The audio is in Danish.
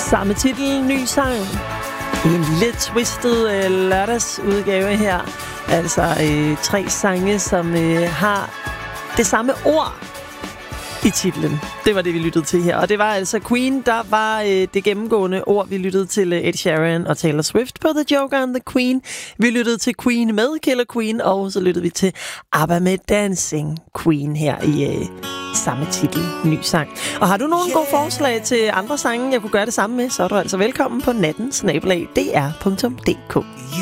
Samme titel, ny sang. En lidt twisted lørdagsudgave her. Altså 3 sange, som har det samme ord i titlen. Det var det, vi lyttede til her. Og det var altså Queen, der var det gennemgående ord. Vi lyttede til Ed Sheeran og Taylor Swift på The Joker and the Queen. Vi lyttede til Queen med Killer Queen, og så lyttede vi til ABBA med Dancing Queen her i samme titel, ny sang. Og har du nogle gode forslag til andre sange, jeg kunne gøre det samme med, så er du altså velkommen på natten@dr.dk.